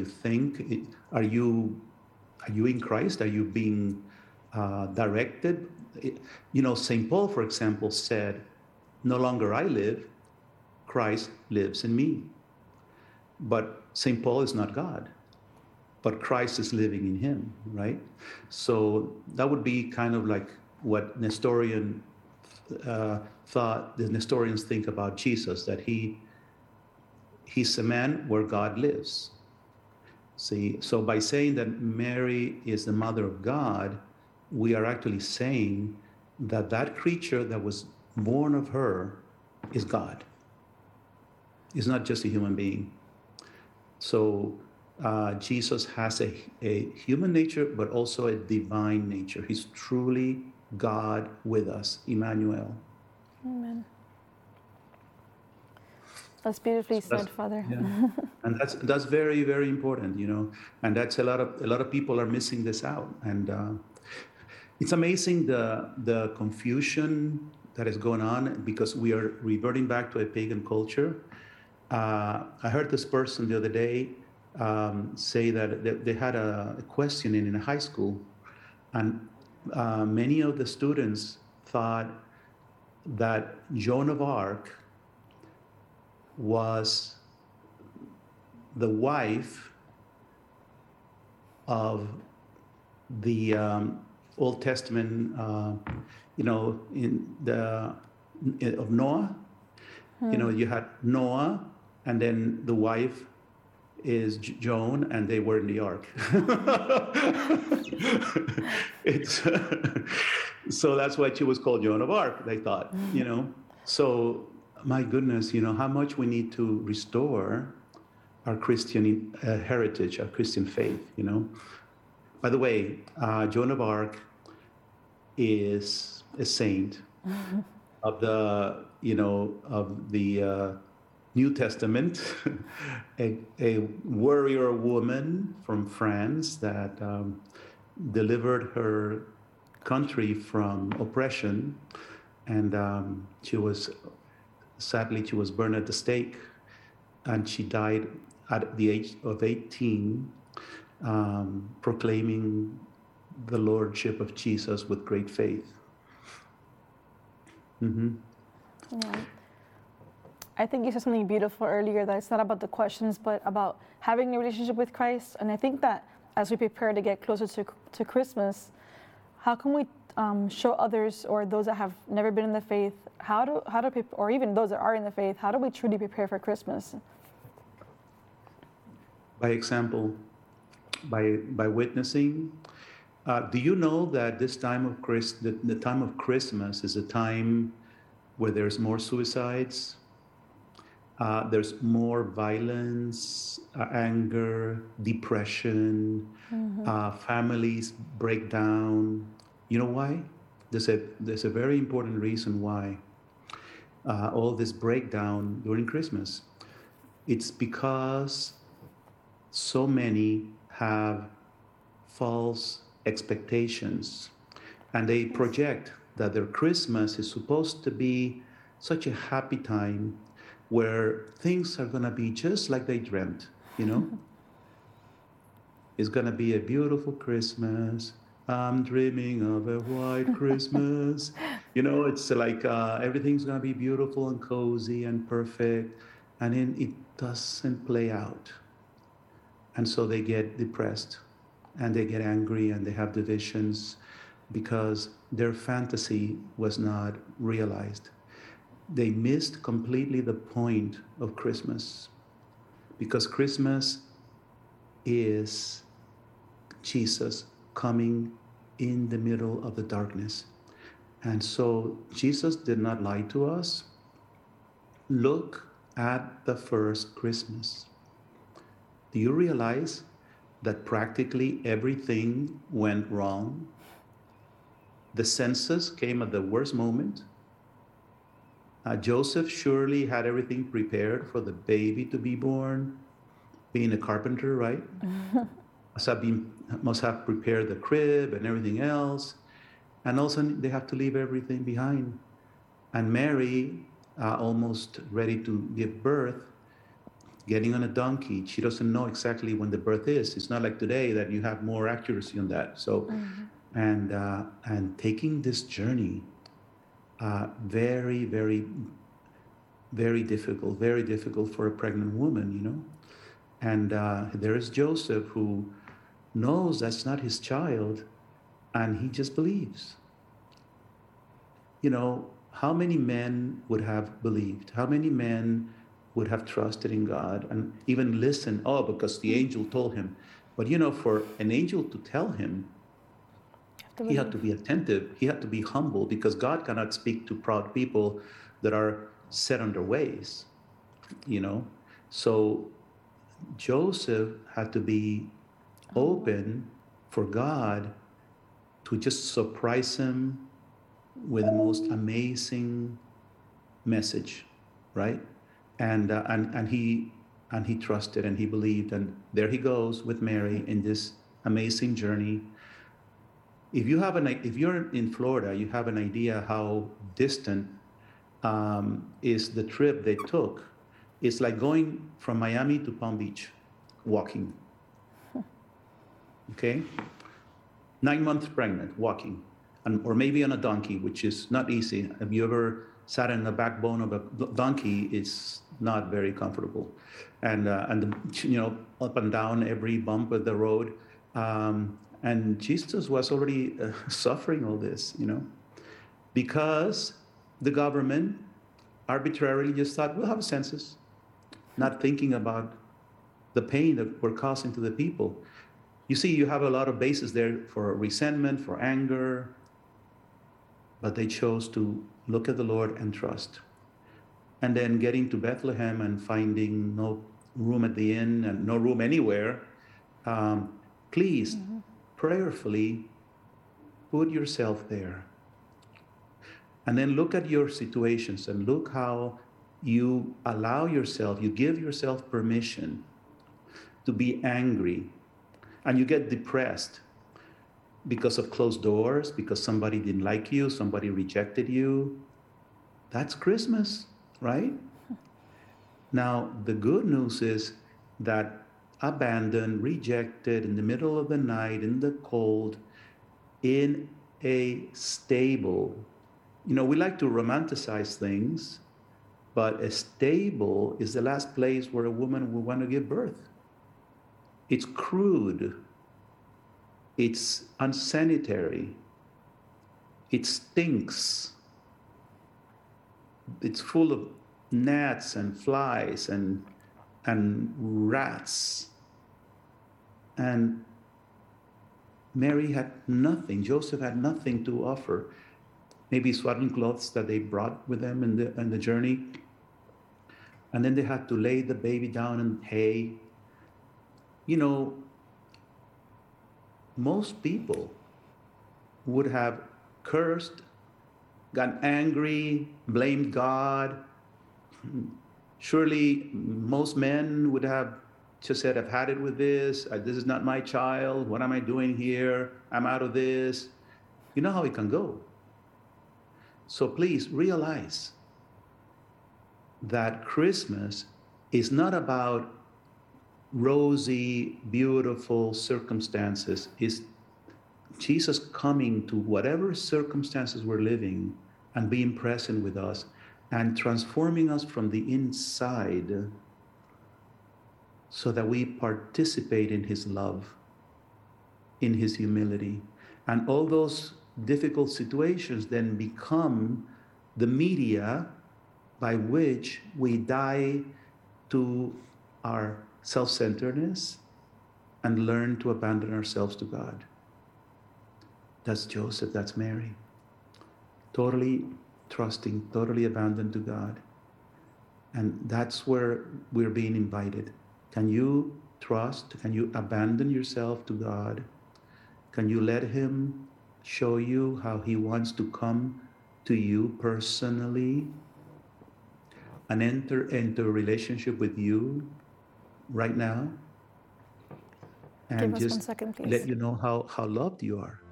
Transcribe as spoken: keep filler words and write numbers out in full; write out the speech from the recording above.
think? It- Are you are you in Christ? Are you being uh, directed? It- you know, Saint Paul, for example, said, "No longer I live; Christ lives in me." But Saint Paul is not God, but Christ is living in him, right? So that would be kind of like what Nestorian uh, thought. The Nestorians think about Jesus, that he he's a man where God lives. See, so by saying that Mary is the mother of God, we are actually saying that that creature that was born of her is God. It's not just a human being. So uh, Jesus has a, a human nature, but also a divine nature. He's truly God with us, Emmanuel. Amen. That's beautifully So that's said, Father. yeah, and that's that's very very important, you know, and that's a lot of a lot of people are missing this out, and uh, it's amazing the the confusion that is going on because we are reverting back to a pagan culture. Uh, I heard this person the other day um, say that they, they had a, a question in, in a high school, and uh, many of the students thought that Joan of Arc was the wife of the um, Old Testament, uh, you know, in the in, of Noah. You know, you had Noah, and then the wife is J- Joan, and they were in the ark. it's so that's why she was called Joan of Arc. They thought, you know. So my goodness, you know how much we need to restore our Christian uh, heritage, our Christian faith. You know. By the way, uh, Joan of Arc is a saint of the you know of the uh, New Testament, a, a warrior woman from France that um, delivered her country from oppression, and um, she was sadly she was burned at the stake, and she died at the age of eighteen, um, proclaiming the lordship of Jesus with great faith. Mm-hmm. Yeah. I think you said something beautiful earlier that it's not about the questions, but about having a relationship with Christ. And I think that as we prepare to get closer to, to Christmas, how can we um, show others or those that have never been in the faith how to how to prep- or even those that are in the faith, how do we truly prepare for Christmas? By example, by by witnessing. Uh, do you know that this time of Chris, the, the time of Christmas is a time where there's more suicides, uh, there's more violence, uh, anger, depression, uh, families break down. You know why? There's a there's a very important reason why uh, all this breakdown during Christmas. It's because so many have false expectations, and they project that their Christmas is supposed to be such a happy time where things are going to be just like they dreamt, you know? It's going to be a beautiful Christmas. I'm dreaming of a white Christmas. You know, it's like uh, everything's going to be beautiful and cozy and perfect. And then it doesn't play out. And so they get depressed and they get angry and they have divisions because their fantasy was not realized. They missed completely the point of Christmas because Christmas is Jesus coming in the middle of the darkness. And so Jesus did not lie to us. Look at the first Christmas. Do you realize that practically everything went wrong? The census came at the worst moment. Uh, Joseph surely had everything prepared for the baby to be born, being a carpenter, right? Must have, been, must have prepared the crib and everything else. And also, they have to leave everything behind. And Mary, uh, almost ready to give birth, getting on a donkey. She doesn't know exactly when the birth is. It's not like today that you have more accuracy on that. So, and uh, and taking this journey, uh, very, very, very difficult, very difficult for a pregnant woman, you know. And uh, there is Joseph who knows that's not his child, and he just believes. You know, how many men would have believed? How many men would have trusted in God and even listened? Oh, because the angel told him. But you know, for an angel to tell him, he had to be attentive. He had to be humble, because God cannot speak to proud people that are set on their ways, you know. So Joseph had to be open for God to just surprise him with the most amazing message, right? And uh, and and he and he trusted and he believed, and there he goes with Mary in this amazing journey. If you have an if you're in Florida, you have an idea how distant um, is the trip they took. It's like going from Miami to Palm Beach, walking. Okay, nine months pregnant, walking, and or maybe on a donkey, which is not easy. Have you ever sat in the backbone of a donkey? It's not very comfortable, and uh, and the, you know, up and down every bump of the road. Um, and Jesus was already uh, suffering all this, you know, because the government arbitrarily just thought we'll have a census, not thinking about the pain that we're causing to the people. You see, you have a lot of bases there for resentment, for anger, but they chose to look at the Lord and trust. And then getting to Bethlehem and finding no room at the inn and no room anywhere, um, please, mm-hmm. prayerfully put yourself there. And then look at your situations and look how you allow yourself, you give yourself permission to be angry, and you get depressed because of closed doors, because somebody didn't like you, somebody rejected you. That's Christmas, right? Now, the good news is that abandoned, rejected, in the middle of the night, in the cold, in a stable, you know, we like to romanticize things, but a stable is the last place where a woman will want to give birth. It's crude. It's unsanitary. It stinks. It's full of gnats and flies and, and rats. And Mary had nothing. Joseph had nothing to offer. Maybe swaddling clothes that they brought with them in the, in the journey. And then they had to lay the baby down in hay. You know, most people would have cursed, got angry, blamed God. Surely most men would have just said, I've had it with this. This is not my child. What am I doing here? I'm out of this. You know how it can go. So please realize that Christmas is not about rosy, beautiful circumstances. It's Jesus coming to whatever circumstances we're living and being present with us and transforming us from the inside so that we participate in his love, in his humility. And all those difficult situations then become the media by which we die to our self-centeredness and learn to abandon ourselves to God. That's Joseph, that's Mary. Totally trusting, totally abandoned to God. And that's where we're being invited. Can you trust? Can you abandon yourself to God? Can you let him show you how he wants to come to you personally and enter into a relationship with you right now? And Give us just one second, please. let you know how, how loved you are.